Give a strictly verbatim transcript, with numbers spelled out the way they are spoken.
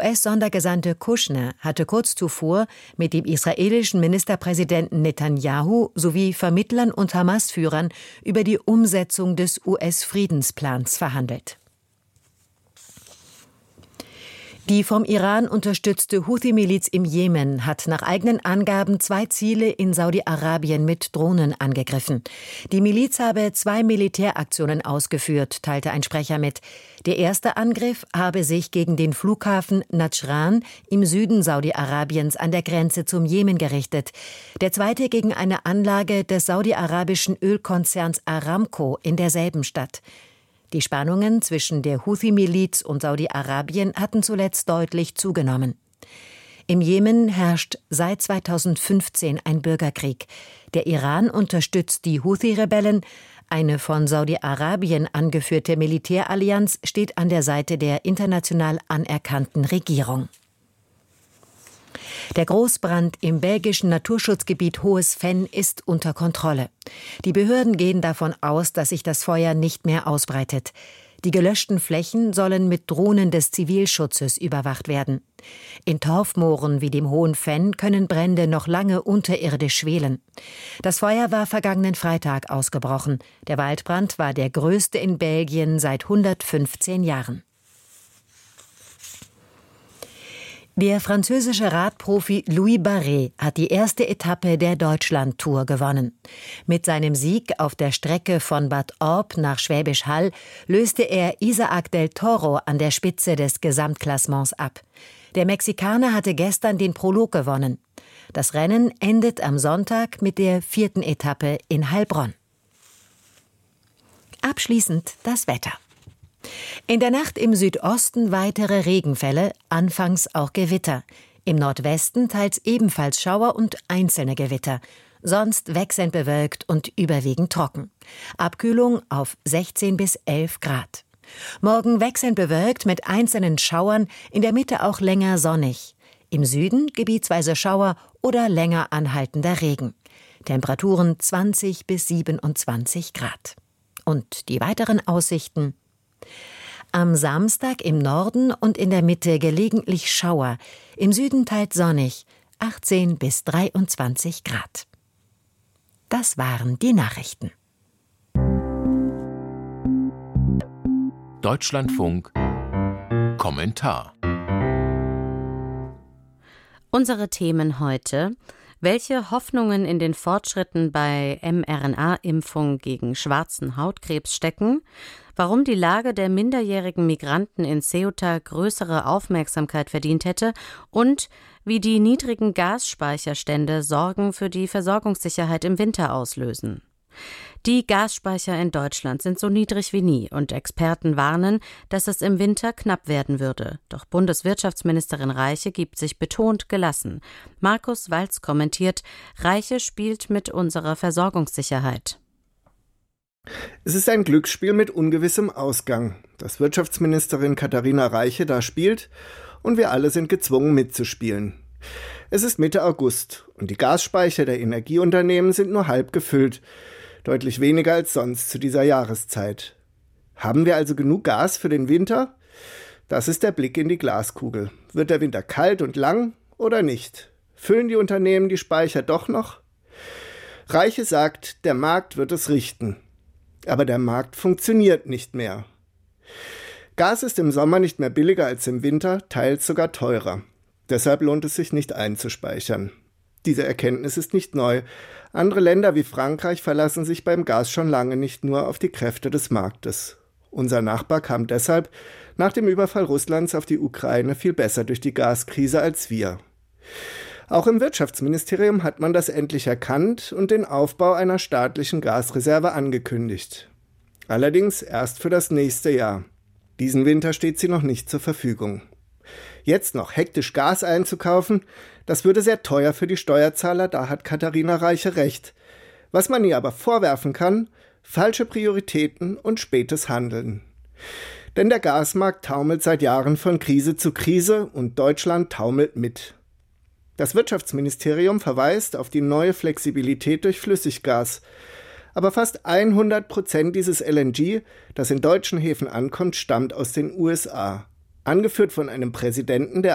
S-Sondergesandte Kushner hatte kurz zuvor mit dem israelischen Ministerpräsidenten Netanyahu sowie Vermittlern und Hamas-Führern über die Umsetzung des U S-Friedensplans verhandelt. Die vom Iran unterstützte Houthi-Miliz im Jemen hat nach eigenen Angaben zwei Ziele in Saudi-Arabien mit Drohnen angegriffen. Die Miliz habe zwei Militäraktionen ausgeführt, teilte ein Sprecher mit. Der erste Angriff habe sich gegen den Flughafen Najran im Süden Saudi-Arabiens an der Grenze zum Jemen gerichtet. Der zweite gegen eine Anlage des saudi-arabischen Ölkonzerns Aramco in derselben Stadt. Die Spannungen zwischen der Houthi-Miliz und Saudi-Arabien hatten zuletzt deutlich zugenommen. Im Jemen herrscht seit zweitausendfünfzehn ein Bürgerkrieg. Der Iran unterstützt die Houthi-Rebellen. Eine von Saudi-Arabien angeführte Militärallianz steht an der Seite der international anerkannten Regierung. Der Großbrand im belgischen Naturschutzgebiet Hohes Venn ist unter Kontrolle. Die Behörden gehen davon aus, dass sich das Feuer nicht mehr ausbreitet. Die gelöschten Flächen sollen mit Drohnen des Zivilschutzes überwacht werden. In Torfmooren wie dem Hohen Venn können Brände noch lange unterirdisch schwelen. Das Feuer war vergangenen Freitag ausgebrochen. Der Waldbrand war der größte in Belgien seit hundertfünfzehn Jahren. Der französische Radprofi Louis Barret hat die erste Etappe der Deutschland-Tour gewonnen. Mit seinem Sieg auf der Strecke von Bad Orb nach Schwäbisch Hall löste er Isaac del Toro an der Spitze des Gesamtklassements ab. Der Mexikaner hatte gestern den Prolog gewonnen. Das Rennen endet am Sonntag mit der vierten Etappe in Heilbronn. Abschließend das Wetter. In der Nacht im Südosten weitere Regenfälle, anfangs auch Gewitter. Im Nordwesten teils ebenfalls Schauer und einzelne Gewitter. Sonst wechselnd bewölkt und überwiegend trocken. Abkühlung auf sechzehn bis elf Grad. Morgen wechselnd bewölkt mit einzelnen Schauern, in der Mitte auch länger sonnig. Im Süden gebietsweise Schauer oder länger anhaltender Regen. Temperaturen zwanzig bis siebenundzwanzig Grad. Und die weiteren Aussichten: Am Samstag im Norden und in der Mitte gelegentlich Schauer, im Süden teils sonnig, achtzehn bis dreiundzwanzig Grad. Das waren die Nachrichten. Deutschlandfunk Kommentar. Unsere Themen heute: Welche Hoffnungen in den Fortschritten bei mRNA-Impfung gegen schwarzen Hautkrebs stecken, warum die Lage der minderjährigen Migranten in Ceuta größere Aufmerksamkeit verdient hätte und wie die niedrigen Gasspeicherstände Sorgen für die Versorgungssicherheit im Winter auslösen. Die Gasspeicher in Deutschland sind so niedrig wie nie und Experten warnen, dass es im Winter knapp werden würde. Doch Bundeswirtschaftsministerin Reiche gibt sich betont gelassen. Markus Walz kommentiert: Reiche spielt mit unserer Versorgungssicherheit. Es ist ein Glücksspiel mit ungewissem Ausgang, das Wirtschaftsministerin Katharina Reiche da spielt, und wir alle sind gezwungen mitzuspielen. Es ist Mitte August und die Gasspeicher der Energieunternehmen sind nur halb gefüllt, deutlich weniger als sonst zu dieser Jahreszeit. Haben wir also genug Gas für den Winter? Das ist der Blick in die Glaskugel. Wird der Winter kalt und lang oder nicht? Füllen die Unternehmen die Speicher doch noch? Reiche sagt, der Markt wird es richten. Aber der Markt funktioniert nicht mehr. Gas ist im Sommer nicht mehr billiger als im Winter, teils sogar teurer. Deshalb lohnt es sich nicht einzuspeichern. Diese Erkenntnis ist nicht neu. Andere Länder wie Frankreich verlassen sich beim Gas schon lange nicht nur auf die Kräfte des Marktes. Unser Nachbar kam deshalb nach dem Überfall Russlands auf die Ukraine viel besser durch die Gaskrise als wir. Auch im Wirtschaftsministerium hat man das endlich erkannt und den Aufbau einer staatlichen Gasreserve angekündigt. Allerdings erst für das nächste Jahr. Diesen Winter steht sie noch nicht zur Verfügung. Jetzt noch hektisch Gas einzukaufen, das würde sehr teuer für die Steuerzahler, da hat Katharina Reiche recht. Was man ihr aber vorwerfen kann: falsche Prioritäten und spätes Handeln. Denn der Gasmarkt taumelt seit Jahren von Krise zu Krise und Deutschland taumelt mit. Das Wirtschaftsministerium verweist auf die neue Flexibilität durch Flüssiggas. Aber fast hundert Prozent dieses L N G, das in deutschen Häfen ankommt, stammt aus den U S A. Angeführt von einem Präsidenten, der